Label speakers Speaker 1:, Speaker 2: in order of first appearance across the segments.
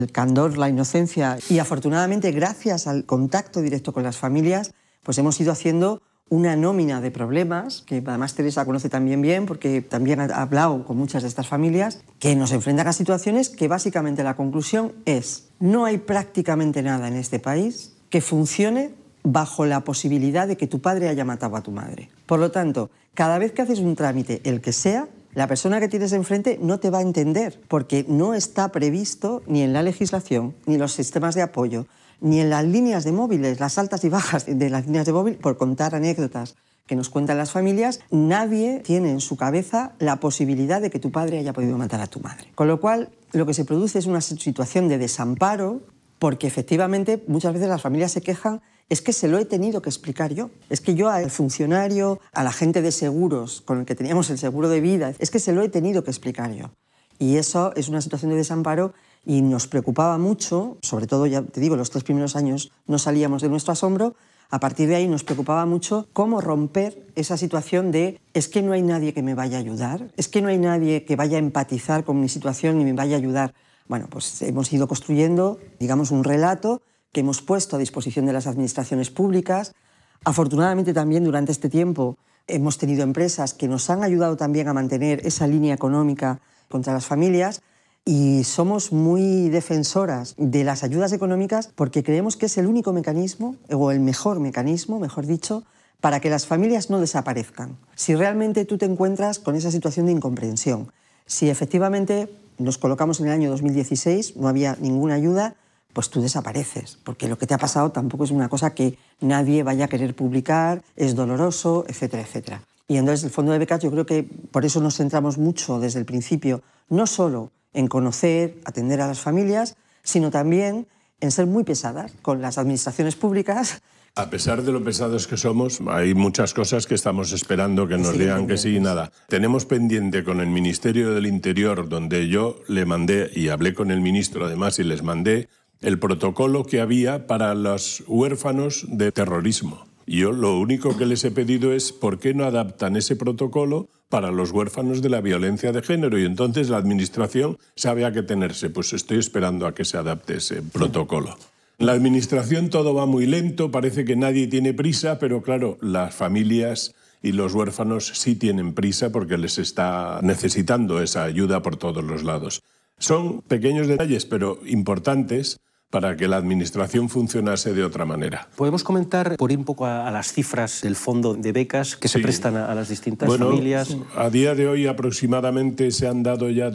Speaker 1: el candor, la inocencia, y afortunadamente gracias al contacto directo con las familias, pues hemos ido haciendo una nómina de problemas, que además Teresa conoce también bien, porque también ha hablado con muchas de estas familias, que nos enfrentan a situaciones que básicamente la conclusión es: no hay prácticamente nada en este país que funcione bajo la posibilidad de que tu padre haya matado a tu madre. Por lo tanto, cada vez que haces un trámite, el que sea, la persona que tienes enfrente no te va a entender, porque no está previsto ni en la legislación, ni en los sistemas de apoyo, ni en las líneas de móviles, las altas y bajas de las líneas de móvil, por contar anécdotas que nos cuentan las familias. Nadie tiene en su cabeza la posibilidad de que tu padre haya podido matar a tu madre. Con lo cual, lo que se produce es una situación de desamparo, porque efectivamente muchas veces las familias se quejan: es que se lo he tenido que explicar yo. Es que yo al funcionario, a la gente de seguros con el que teníamos el seguro de vida, es que se lo he tenido que explicar yo. Y eso es una situación de desamparo y nos preocupaba mucho, sobre todo, ya te digo, los 3 primeros años no salíamos de nuestro asombro. A partir de ahí nos preocupaba mucho cómo romper esa situación de: es que no hay nadie que me vaya a ayudar, es que no hay nadie que vaya a empatizar con mi situación y me vaya a ayudar. Bueno, pues hemos ido construyendo, digamos, un relato que hemos puesto a disposición de las administraciones públicas. Afortunadamente también durante este tiempo hemos tenido empresas que nos han ayudado también a mantener esa línea económica contra las familias, y somos muy defensoras de las ayudas económicas porque creemos que es el único mecanismo, o el mejor mecanismo, mejor dicho, para que las familias no desaparezcan. Si realmente tú te encuentras con esa situación de incomprensión, si efectivamente nos colocamos en el año 2016, no había ninguna ayuda, pues tú desapareces, porque lo que te ha pasado tampoco es una cosa que nadie vaya a querer publicar, es doloroso, etcétera, etcétera. Y entonces el Fondo de Becas, yo creo que por eso nos centramos mucho desde el principio, no solo en conocer, atender a las familias, sino también en ser muy pesadas con las administraciones públicas.
Speaker 2: A pesar de lo pesados que somos, hay muchas cosas que estamos esperando que nos digan que sí y nada. Tenemos pendiente con el Ministerio del Interior, donde yo le mandé, y hablé con el ministro además, y les mandé el protocolo que había para los huérfanos de terrorismo. Yo lo único que les he pedido es: ¿por qué no adaptan ese protocolo para los huérfanos de la violencia de género? Y entonces la administración sabe a qué tenerse. Pues estoy esperando a que se adapte ese protocolo. En la administración todo va muy lento, parece que nadie tiene prisa, pero claro, las familias y los huérfanos sí tienen prisa porque les está necesitando esa ayuda por todos los lados. Son pequeños detalles, pero importantes, para que la administración funcionase de otra manera.
Speaker 3: ¿Podemos comentar por ir un poco a las cifras del fondo de becas que se prestan a las distintas familias?
Speaker 2: A día de hoy aproximadamente se han dado ya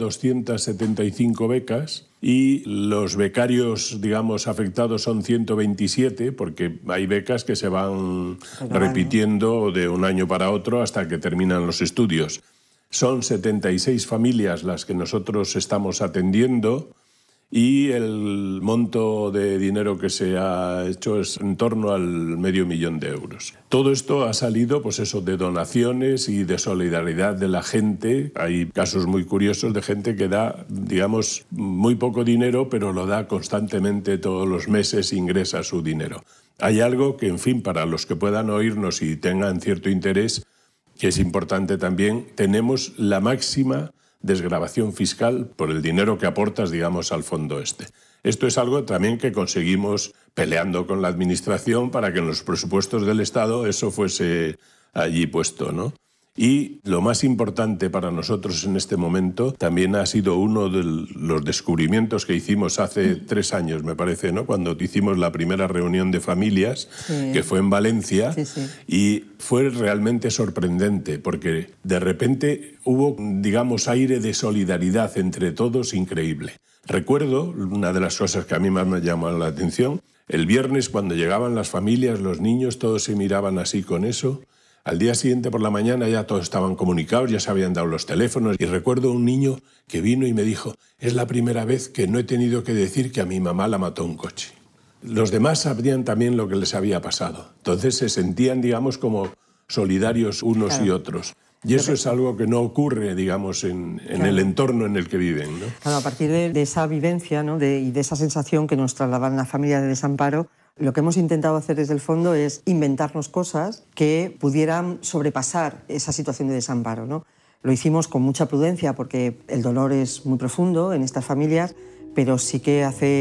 Speaker 2: 275 becas y los becarios, digamos, afectados son 127, porque hay becas que se van repitiendo de un año para otro hasta que terminan los estudios. Son 76 familias las que nosotros estamos atendiendo, y el monto de dinero que se ha hecho es en torno al $500.000 euros. Todo esto ha salido, pues eso, de donaciones y de solidaridad de la gente. Hay casos muy curiosos de gente que da, digamos, muy poco dinero, pero lo da constantemente todos los meses, ingresa su dinero. Hay algo que, en fin, para los que puedan oírnos y tengan cierto interés, que es importante también: tenemos la máxima desgravación fiscal por el dinero que aportas, digamos, al fondo este. Esto es algo también que conseguimos peleando con la administración para que en los presupuestos del Estado eso fuese allí puesto, ¿no? Y lo más importante para nosotros en este momento también ha sido uno de los descubrimientos que hicimos hace 3 años, me parece, ¿no? Cuando hicimos la primera reunión de familias, que fue en Valencia, y fue realmente sorprendente, porque de repente hubo, digamos, aire de solidaridad entre todos increíble. Recuerdo, una de las cosas que a mí más me llamó la atención, el viernes cuando llegaban las familias, los niños, todos se miraban así con eso. Al día siguiente por la mañana ya todos estaban comunicados, ya se habían dado los teléfonos. Y recuerdo un niño que vino y me dijo: es la primera vez que no he tenido que decir que a mi mamá la mató un coche. Los demás sabrían también lo que les había pasado. Entonces se sentían, digamos, como solidarios unos y otros. Y eso es algo que no ocurre, digamos, en el entorno en el que viven, ¿no?
Speaker 1: Claro, a partir de esa vivencia, ¿no? y de esa sensación que nos trasladaban la familia de desamparo, lo que hemos intentado hacer desde el fondo es inventarnos cosas que pudieran sobrepasar esa situación de desamparo, ¿no? Lo hicimos con mucha prudencia porque el dolor es muy profundo en estas familias, pero sí que hace